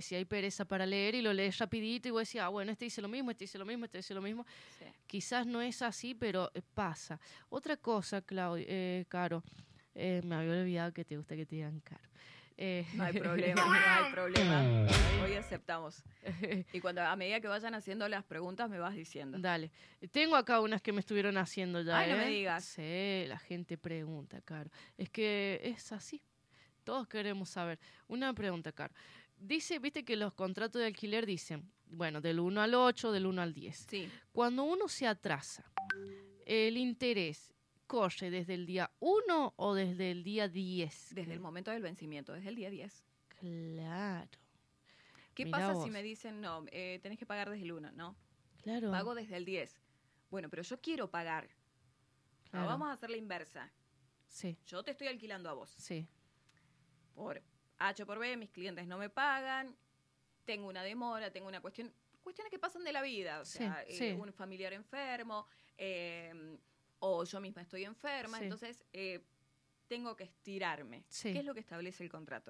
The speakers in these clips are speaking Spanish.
si hay pereza para leer y lo lees rapidito y vos decís, bueno, este dice lo mismo, este dice lo mismo, este dice lo mismo. Sí. Quizás no es así, pero pasa. Otra cosa, Caro, me había olvidado que te gusta que te digan Caro. No hay problema, no hay problema. Hoy aceptamos. Y cuando a medida que vayan haciendo las preguntas me vas diciendo. Dale. Tengo acá unas que me estuvieron haciendo ya. Ay, no me digas. Sí, la gente pregunta, Caro. Es que es así. Todos queremos saber. Una pregunta, Caro. Viste que los contratos de alquiler dicen, bueno, del 1 al 8, del 1 al 10. Sí. Cuando uno se atrasa, el interés corre desde el día 1 o desde el día 10. Desde el momento del vencimiento, desde el día 10. Claro. ¿Qué Mirá pasa vos. si me dicen, no, tenés que pagar desde el 1? No, Claro. pago desde el 10. Bueno, pero yo quiero pagar. Claro. No, vamos a hacer la inversa. Sí, Yo te estoy alquilando a vos. sí. Por H por B, mis clientes no me pagan, tengo una demora, tengo una cuestiones que pasan de la vida. O sea, sí. Un familiar enfermo, o yo misma estoy enferma, Sí. entonces tengo que estirarme. Sí. ¿Qué es lo que establece el contrato?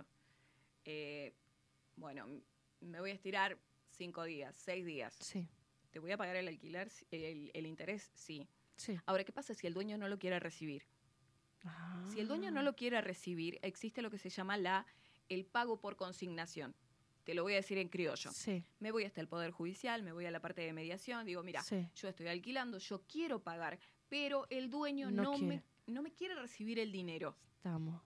Bueno, me voy a estirar 5 días, 6 días. Sí, ¿Te voy a pagar el alquiler, el interés? Sí. sí. Ahora, ¿qué pasa si el dueño no lo quiere recibir? Si el dueño no lo quiere recibir, existe lo que se llama el pago por consignación. Te lo voy a decir en criollo. Sí. Me voy hasta el Poder Judicial, me voy a la parte de mediación, digo, mira, Sí. yo estoy alquilando, yo quiero pagar, pero el dueño No no quiere. me quiere recibir el dinero. Estamos.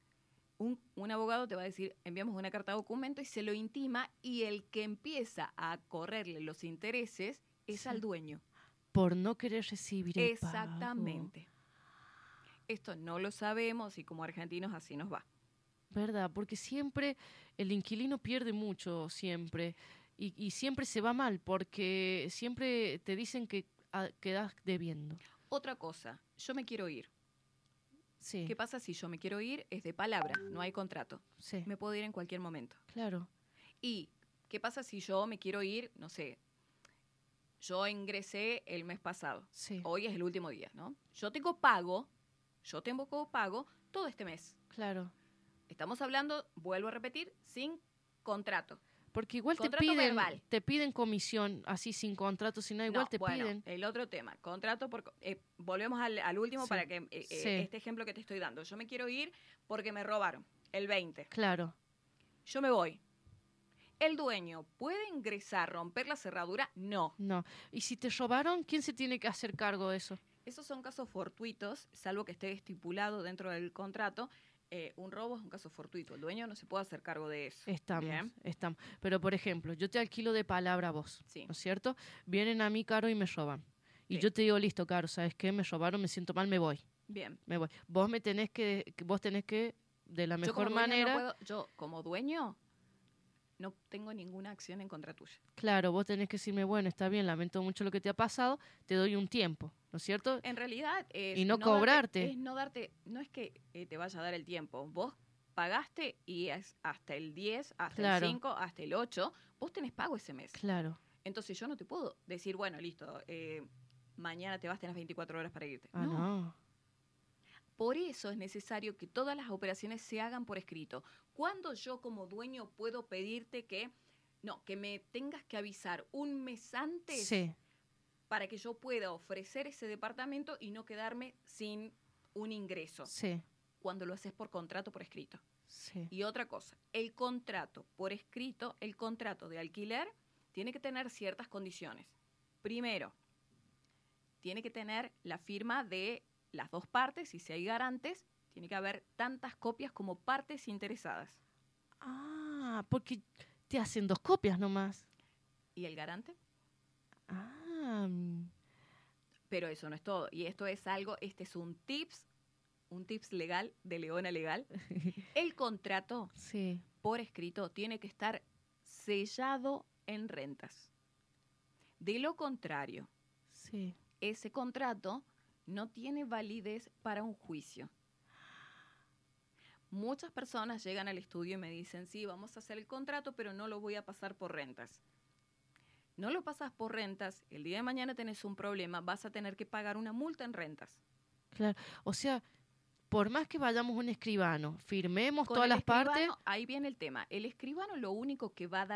Un abogado te va a decir, enviamos una carta de documento y se lo intima, y el que empieza a correrle los intereses es Sí. al dueño. Por no querer recibir el Exactamente. Esto no lo sabemos y como argentinos así nos va. ¿Verdad? Porque siempre el inquilino pierde mucho, siempre. Y siempre se va mal, porque siempre te dicen que quedas debiendo. Otra cosa, yo me quiero ir. Sí. ¿Qué pasa si yo me quiero ir? Es de palabra, no hay contrato. Sí. Me puedo ir en cualquier momento. Claro. ¿Y qué pasa si yo me quiero ir? No sé, yo ingresé el mes pasado. Sí. Hoy es el último día, ¿no? Yo tengo pago todo este mes. Claro. Estamos hablando, vuelvo a repetir, sin contrato. Porque igual Contrato verbal. te piden comisión, así sin contrato, si no, igual te piden. El otro tema, contrato por... volvemos al último Sí. para que Sí. este ejemplo que te estoy dando. Yo me quiero ir porque me robaron el 20. Claro. Yo me voy. ¿El dueño puede ingresar, romper la cerradura? No. No. Y si te robaron, ¿quién se tiene que hacer cargo de eso? Esos son casos fortuitos, salvo que esté estipulado dentro del contrato. Un robo es un caso fortuito. El dueño no se puede hacer cargo de eso. Estamos. Pero, por ejemplo, yo te alquilo de palabra a vos, Sí. ¿no es cierto? Vienen a mí, Caro, y me roban. Y Sí. yo te digo, listo, Caro, ¿sabes qué? Me robaron, me siento mal, me voy. Bien. Me voy. Vos tenés que, de la Yo mejor como dueño manera... yo como dueño no tengo ninguna acción en contra tuya. Claro, vos tenés que decirme, bueno, está bien, lamento mucho lo que te ha pasado, te doy un tiempo, ¿no es cierto? En realidad es Y no cobrarte. No es que te vaya a dar el tiempo. Vos pagaste y es hasta el 10, hasta Claro. el 5, hasta el 8. Vos tenés pago ese mes. Claro. Entonces yo no te puedo decir, bueno, listo, mañana te vas, tenés 24 horas para irte. Ah, no. Por eso es necesario que todas las operaciones se hagan por escrito. ¿Cuándo yo como dueño puedo pedirte que me tengas que avisar un mes antes Sí, para que yo pueda ofrecer ese departamento y no quedarme sin un ingreso? sí, Cuando lo haces por contrato por escrito. sí. Y otra cosa, el contrato por escrito, el contrato de alquiler, tiene que tener ciertas condiciones. Primero, tiene que tener la firma de las dos partes, y si hay garantes, tiene que haber tantas copias como partes interesadas. Ah, porque te hacen 2 copias nomás. ¿Y el garante? Ah, Pero eso no es todo. Y esto es este es un tips legal de Leona Legal. El contrato sí, por escrito tiene que estar sellado en rentas. De lo contrario, sí. ese contrato no tiene validez para un juicio. Muchas personas llegan al estudio y me dicen, sí, vamos a hacer el contrato, pero no lo voy a pasar por rentas. No lo pasas por rentas, el día de mañana tenés un problema, vas a tener que pagar una multa en rentas. Claro. O sea, por más que vayamos a un escribano, firmemos Con todas el las partes... escribano, ahí viene el tema. El escribano lo único que va a dar